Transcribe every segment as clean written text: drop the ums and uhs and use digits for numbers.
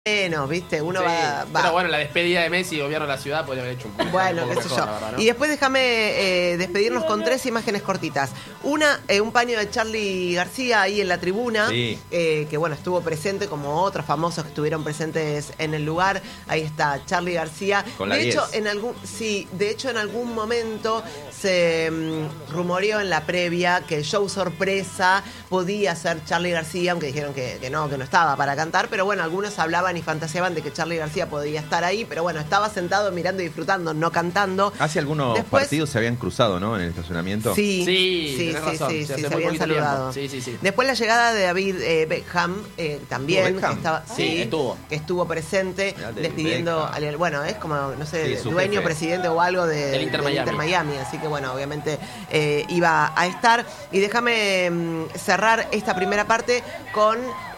Bueno, viste, uno Sí, va. Pero bueno, la despedida de Messi, gobierno de la ciudad, podría haber hecho un poco. Bueno, qué sé yo. Verdad, ¿no? Y después déjame despedirnos con 3 imágenes cortitas. Una, un paño de Charly García ahí en la tribuna, Sí. que bueno, estuvo presente como otros famosos que estuvieron presentes en el lugar. Ahí está Charly García. Con la de hecho, 10. de hecho en algún momento se rumoreó en la previa que el show sorpresa podía ser Charly García, aunque dijeron que no estaba para cantar, pero bueno, algunos hablaban y fantaseaban de que Charly García podía estar ahí, pero bueno, estaba sentado mirando y disfrutando, no cantando. Hace algunos Después- partidos se habían cruzado, ¿no? En el estacionamiento. Sí, Sí, sí, tenés razón. sí, Se hace se muy habían poquito saludado. tiempo. Sí. Después la llegada de David Beckham, también, ¿Estuvo Beckham? que estaba, Sí, estuvo. que estuvo presente, Mirá, David despidiendo, Beckham. bueno, es como, no sé, Sí, su dueño, jefe. presidente o algo Del Inter Miami. Miami, así que bueno, obviamente iba a estar. Y déjame cerrar esta primera parte con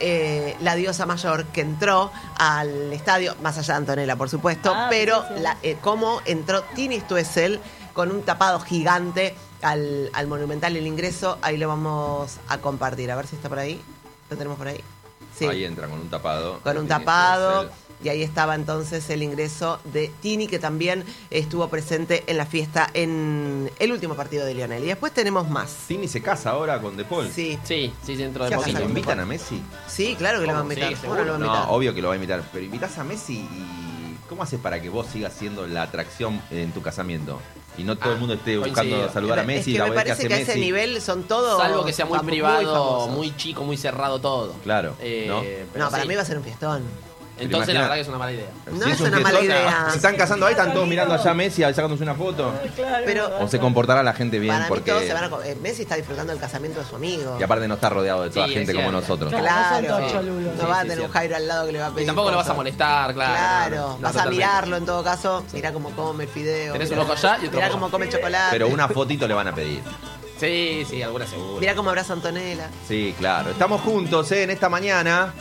la diosa mayor que entró al estadio, más allá de Antonella, por supuesto, pero cómo entró Tini Stoessel con un tapado gigante al Monumental el ingreso. Ahí lo vamos a compartir, a ver si está por ahí. ¿Lo tenemos por ahí? Sí. Ahí entra con un tapado. Con un tapado. Y ahí estaba entonces el ingreso de Tini, que también estuvo presente en la fiesta en el último partido de Lionel. Y después tenemos más. Tini se casa ahora con De Paul. Sí, Sí, dentro de ¿Qué ¿Lo poquito. pasa? invitan a Messi? sí, claro que lo va a ¿Cómo? invitar. Sí, ¿Cómo no lo va a No, invitar? obvio que lo va a invitar. Pero invitas a Messi y ¿cómo haces para que vos sigas siendo la atracción en tu casamiento? Y no todo el mundo esté buscando coincido. saludar a Es Messi, que la me vez que parece hace que a ese Messi. nivel son todos. Salvo que sea muy privado, famosos. muy chico, muy cerrado todo. Claro, ¿no? Pero No, para sí. mí va a ser un fiestón. Entonces Imagina- la verdad que es una mala idea. No Si es un una mala fiestón, idea. Se están casando ahí, están todos mirando allá a Messi, sacándose una foto. Pero O se comportará la gente bien para mí porque. todos se van a. Messi está disfrutando del casamiento de su amigo. Y aparte no está rodeado de toda Sí, gente es como cierto. nosotros. Claro, no son todos cholulos. no Sí, va a sí, tener un cierto. Jairo al lado que le va a pedir. Y tampoco lo vas a cosas. molestar, claro. Claro, No, vas a totalmente. mirarlo en todo caso. Mirá cómo come el fideo. Tenés mirá- un ojo allá y otro Mirá allá. cómo come chocolate. Pero una fotito le van a pedir. Sí, alguna seguro. Mirá cómo abraza a Antonella. Sí, claro. Estamos juntos en esta mañana.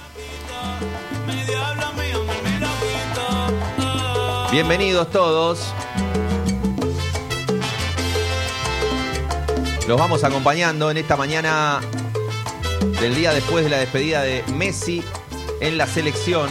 Bienvenidos todos. Los vamos acompañando en esta mañana del día después de la despedida de Messi en la selección.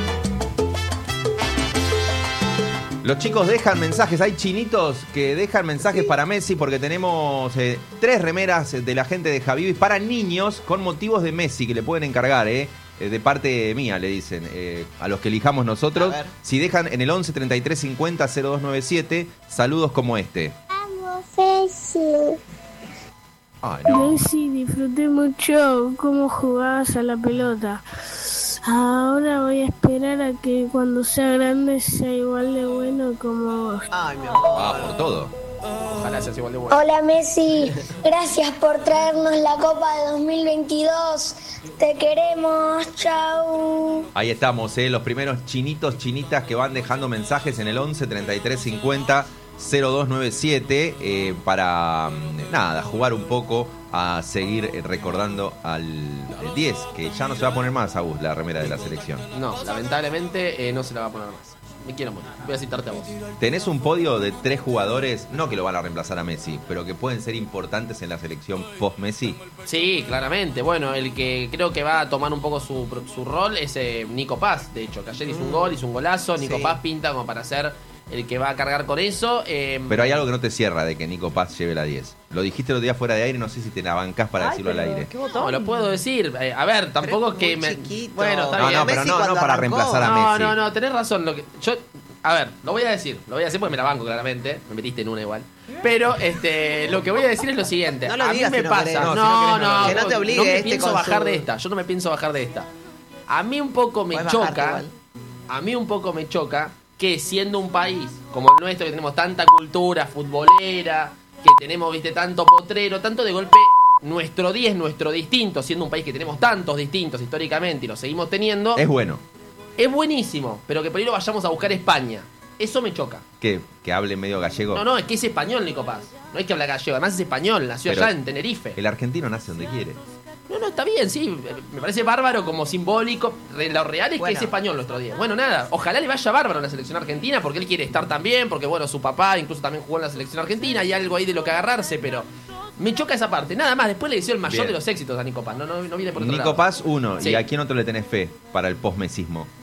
Los chicos dejan mensajes, hay chinitos que dejan mensajes para Messi porque tenemos 3 remeras de la gente de Javibis para niños con motivos de Messi que le pueden encargar, de parte mía, le dicen, a los que elijamos nosotros. A ver. Si dejan en el 11 33 50 0297, saludos como este. Vamos, Messi. Ay, no. Messi, disfruté mucho cómo jugabas a la pelota. Ahora voy a esperar a que cuando sea grande sea igual de bueno como vos. Ay, mi amor. Ah, por todo. Ojalá seas igual de bueno. Hola Messi, gracias por traernos la Copa de 2022. Te queremos, chau. Ahí estamos, los primeros chinitos, chinitas que van dejando mensajes en el 11 33 50 0297 para, nada, jugar un poco, a seguir recordando al 10, que ya no se va a poner más, Agus, la remera de la selección. No, lamentablemente no se la va a poner más. Me quiero morir. Voy a citarte a vos. Tenés un podio de 3 jugadores, no que lo van a reemplazar a Messi, pero que pueden ser importantes en la selección post-Messi. Sí, claramente. Bueno, el que creo que va a tomar un poco su rol es Nico Paz. De hecho, que ayer hizo un gol, hizo un golazo. Nico Sí. Paz pinta como para ser el que va a cargar con eso. Pero hay algo que no te cierra de que Nico Paz lleve la 10. Lo dijiste el otro día fuera de aire, no sé si te la bancás para decirlo al aire. No, lo puedo decir. A ver, tampoco Pero es que muy me. chiquito. Bueno, está No, bien. no, pero Messi no cuando para arrancó. reemplazar a No, Messi. no, tenés razón. A ver, lo voy a decir porque me la banco claramente. Me metiste en una igual. Pero lo que voy a decir es lo siguiente. No lo a mí digas me si no pasa. querés. No, si no No, querés, no. Que no te obligue no me este pienso con bajar su- de esta. Yo no me pienso bajar de esta. A mí un poco me Podés bajarte choca. igual. A mí un poco me choca que siendo un país como el nuestro, que tenemos tanta cultura futbolera, que tenemos, viste, tanto potrero, tanto de golpe, nuestro 10, nuestro distinto, siendo un país que tenemos tantos distintos históricamente y lo seguimos teniendo, Es bueno es buenísimo, pero que por ahí lo vayamos a buscar a España. Eso me choca. que hable medio gallego. No, es que es español, Nico Paz. No es que habla gallego, además es español, nació Pero allá en Tenerife. El argentino nace donde quiere. No, está bien, sí. Me parece bárbaro como simbólico. Lo real es Bueno. que es español nuestro día. Bueno, nada. Ojalá le vaya bárbaro a la selección argentina porque él quiere estar también. Porque, bueno, su papá incluso también jugó en la selección argentina. Hay algo ahí de lo que agarrarse, pero me choca esa parte. Nada más. Después le deseo el mayor Bien. de los éxitos a Nico Paz. No viene por otro Nico lado. Paz, 1. Sí. ¿Y a quién otro le tenés fe para el post-mesismo?